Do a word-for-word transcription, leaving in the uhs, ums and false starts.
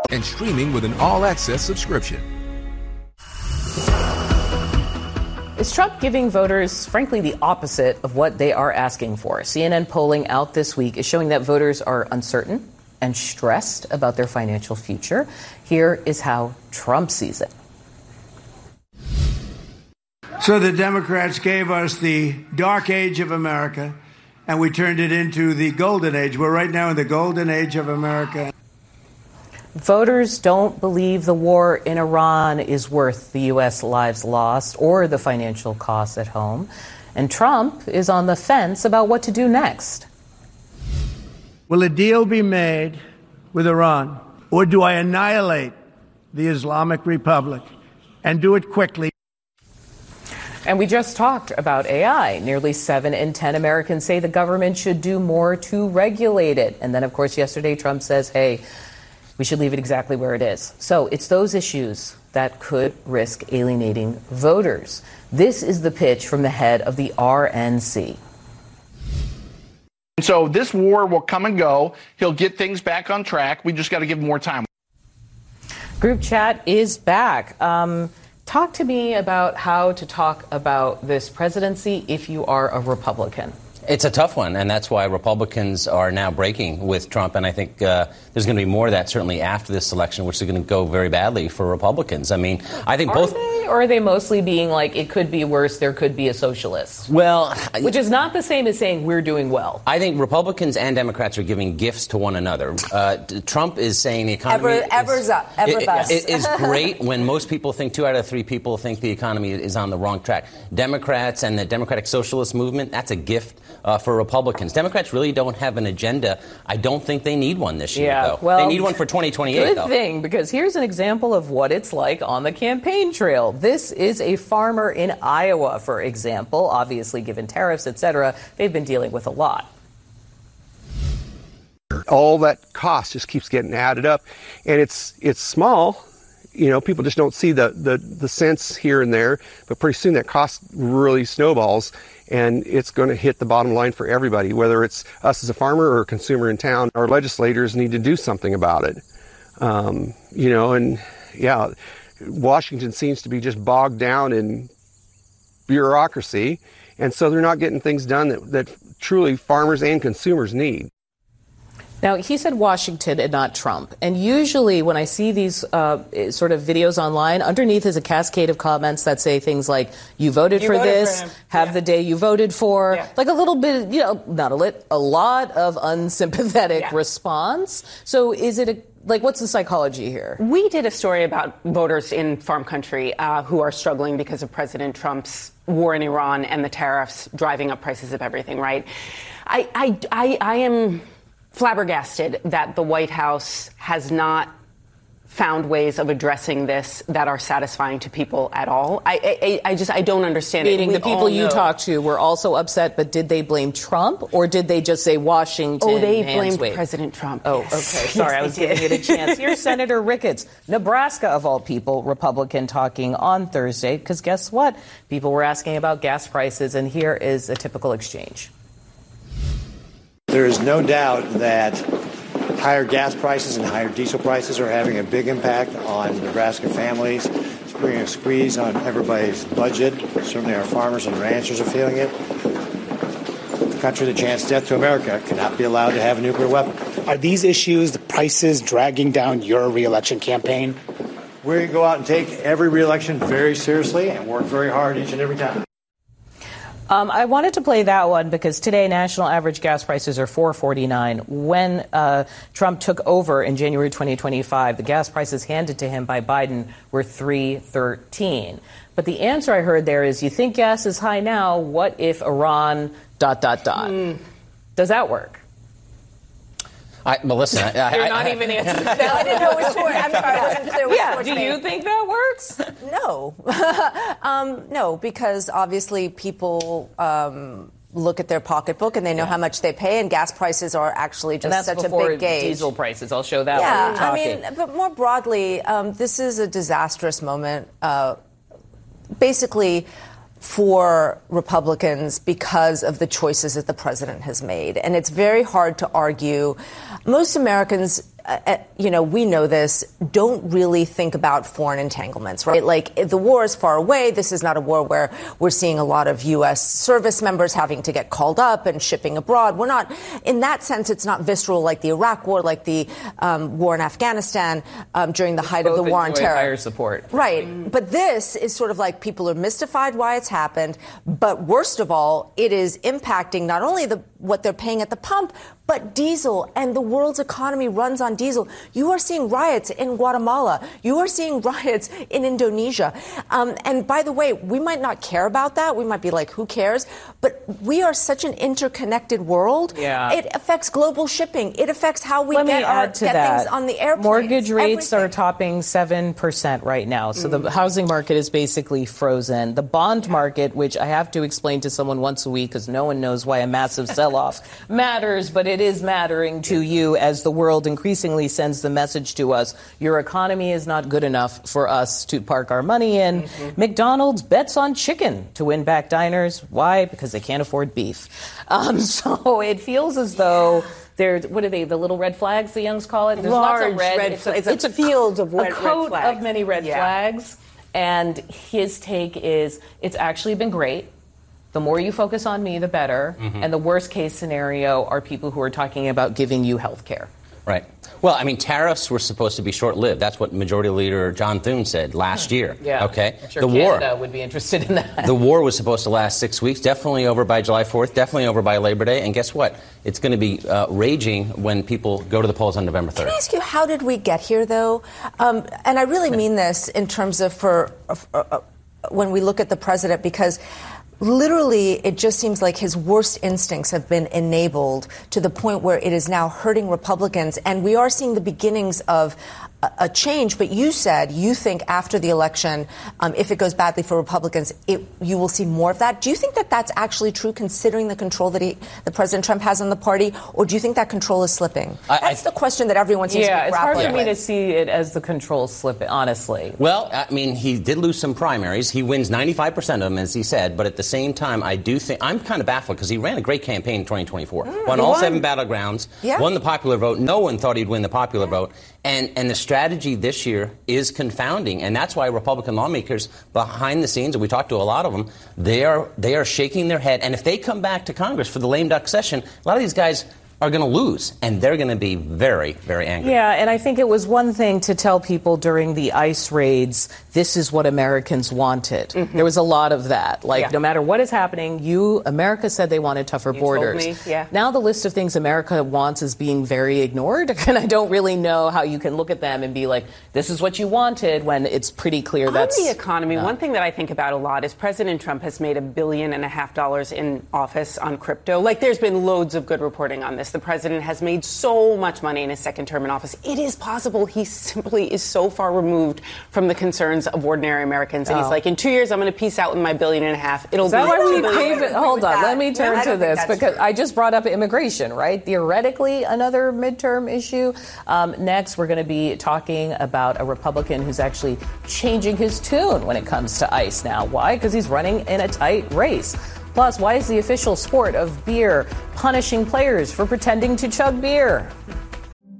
and streaming with an all-access subscription. Is Trump giving voters, frankly, the opposite of what they are asking for? C N N polling out this week is showing that voters are uncertain and stressed about their financial future. Here is how Trump sees it. So the Democrats gave us the dark age of America, and we turned it into the golden age. We're right now in the golden age of America. Voters don't believe the war in Iran is worth the U S lives lost or the financial costs at home. And Trump is on the fence about what to do next. Will a deal be made with Iran, or do I annihilate the Islamic Republic and do it quickly? And we just talked about A I. Nearly seven in ten Americans say the government should do more to regulate it. And then, of course, yesterday Trump says, hey, we should leave it exactly where it is. So it's those issues that could risk alienating voters. This is the pitch from the head of the R N C. So this war will come and go. He'll get things back on track. We just got to give him more time. Group chat is back. Um, talk to me about how to talk about this presidency if you are a Republican. It's a tough one, and that's why Republicans are now breaking with Trump. And I think uh, there's going to be more of that certainly after this election, which is going to go very badly for Republicans. I mean, I think are both. They, or are they mostly being like, it could be worse, there could be a socialist? Well, which is not the same as saying we're doing well. I think Republicans and Democrats are giving gifts to one another. Uh, Trump is saying the economy ever, ever's is, up, ever it, bust. It is great when most people think, two out of three people think the economy is on the wrong track. Democrats and the Democratic Socialist Movement, that's a gift uh, for Republicans. Democrats really don't have an agenda. I don't think they need one this year, yeah, though. Well, they need one for twenty twenty-eight, good though. thing, because here's an example of what it's like on the campaign trail. This is a farmer in Iowa, for example. Obviously, given tariffs, et cetera, they've been dealing with a lot. All that cost just keeps getting added up, and it's it's small. You know, people just don't see the, the, the cents here and there, but pretty soon that cost really snowballs, and it's going to hit the bottom line for everybody, whether it's us as a farmer or a consumer in town. Our legislators need to do something about it. Um, you know, and yeah, Washington seems to be just bogged down in bureaucracy, and so they're not getting things done that, that truly farmers and consumers need. Now, he said Washington and not Trump. And usually when I see these uh, sort of videos online, underneath is a cascade of comments that say things like, you voted you for voted this, for have yeah. the day you voted for, yeah. like a little bit, you know, not a lit, a lot of unsympathetic yeah. response. So is it a, like, what's the psychology here? We did a story about voters in farm country uh, who are struggling because of President Trump's war in Iran and the tariffs driving up prices of everything, right? I, I, I, I am flabbergasted that the White House has not found ways of addressing this that are satisfying to people at all. I, I, I just, I don't understand Meaning it. the people you know. talked to were also upset, but did they blame Trump, or did they just say Washington? Oh, they blamed wait. President Trump. Oh, yes. okay. Sorry, yes, I was did. giving it a chance. Here's Senator Ricketts, Nebraska, of all people, Republican, talking on Thursday, because guess what? People were asking about gas prices, and here is a typical exchange. There is no doubt that higher gas prices and higher diesel prices are having a big impact on Nebraska families. It's bringing a squeeze on everybody's budget. Certainly our farmers and ranchers are feeling it. The country that chants death to America cannot be allowed to have a nuclear weapon. Are these issues, the prices, dragging down your re-election campaign? We're going to go out and take every re-election very seriously and work very hard each and every time. Um, I wanted to play that one because today national average gas prices are four forty-nine. When uh, Trump took over in January twenty twenty-five, the gas prices handed to him by Biden were three thirteen. But the answer I heard there is, you think gas is high now, what if Iran dot, dot, dot? Mm. Does that work? I, well, listen, I, I, You're I, not I, even answering. No, I didn't know which one. I'm sorry, I wasn't clear which Yeah, one. do you think that works? No. um, no, because obviously people um, look at their pocketbook and they know yeah. how much they pay, and gas prices are actually just and that's such before a big gauge. Diesel prices. I'll show that yeah, when we're talking. I mean, but more broadly, um, this is a disastrous moment. Uh, basically, for Republicans because of the choices that the president has made. And it's very hard to argue. Most Americans uh, you know, we know this, don't really think about foreign entanglements, right? Like, the war is far away. This is not a war where we're seeing a lot of U S service members having to get called up and shipping abroad. We're not, in that sense, it's not visceral like the Iraq war, like the um, war in Afghanistan um, during the Let's height of the war on terror. Higher support. Right. Mm. But this is sort of like people are mystified why it's happened. But worst of all, it is impacting not only the what they're paying at the pump, but diesel, and the world's economy runs on diesel. You are seeing riots in Guatemala. You are seeing riots in Indonesia. Um, and by the way, we might not care about that. We might be like, who cares? But we are such an interconnected world. Yeah. It affects global shipping. It affects how we Let get, me our, add to get that. things on the airplanes. Mortgage rates everything. are topping seven percent right now. So mm. the housing market is basically frozen. The bond market, which I have to explain to someone once a week because no one knows why a massive sell-off matters, but it is mattering to you as the world increasingly sends the message to us. Your economy is not good enough for us to park our money in. Mm-hmm. McDonald's bets on chicken to win back diners. Why? Because they can't afford beef. Um, so it feels as though they're, what are they, the little red flags, the Youngs call it? There's Large lots of red. red it's, a, it's a it's a field of red, a coat red flags. of many red yeah. flags. And his take is, it's actually been great. The more you focus on me, the better. Mm-hmm. And the worst case scenario are people who are talking about giving you health care. Right. Well, I mean, tariffs were supposed to be short-lived. That's what Majority Leader John Thune said last year. Yeah. Okay. I'm sure the Canada war would be interested in that. The war was supposed to last six weeks. Definitely over by July fourth. Definitely over by Labor Day. And guess what? It's going to be uh, raging when people go to the polls on November third. Can I ask you, how did we get here, though? Um, and I really mean this in terms of for uh, uh, when we look at the president, because literally, it just seems like his worst instincts have been enabled to the point where it is now hurting Republicans. And we are seeing the beginnings of a, a change. But you said you think after the election, um, if it goes badly for Republicans, it, you will see more of that. Do you think that that's actually true, considering the control that he, that President Trump has on the party? Or do you think that control is slipping? I, that's I, the question that everyone seems yeah, to be grappling with. it's hard for me to see it as the control slipping, honestly. Well, I mean, he did lose some primaries. He wins ninety-five percent of them, as he said. But at the same time, I do think I'm kind of baffled because he ran a great campaign in twenty twenty-four. Mm, won all won. seven battlegrounds, yeah. won the popular vote. No one thought he'd win the popular yeah. vote. And and the strategy this year is confounding. And that's why Republican lawmakers behind the scenes, and we talked to a lot of them, they are they are shaking their head. And if they come back to Congress for the lame duck session, a lot of these guys are going to lose, and they're going to be very, very angry. Yeah, and I think it was one thing to tell people during the ICE raids, this is what Americans wanted. Mm-hmm. There was a lot of that. Like, yeah. no matter what is happening, you, America said they wanted tougher you borders. Told me, yeah. Now the list of things America wants is being very ignored, and I don't really know how you can look at them and be like, this is what you wanted, when it's pretty clear On that's... On the economy, not. One thing that I think about a lot is President Trump has made a billion and a half dollars in office on crypto. Like, there's been loads of good reporting on this. The president has made so much money in his second term in office. It is possible he simply is so far removed from the concerns of ordinary Americans. And oh. he's like, in two years, I'm going to peace out with my billion and a half. It'll is that be why we pave it? Hold on. That. Let me turn no, to this because true. I just brought up immigration, right? Theoretically, another midterm issue. Um, next, we're going to be talking about a Republican who's actually changing his tune when it comes to ICE now. Why? Because he's running in a tight race. Plus, why is the official sport of beer punishing players for pretending to chug beer?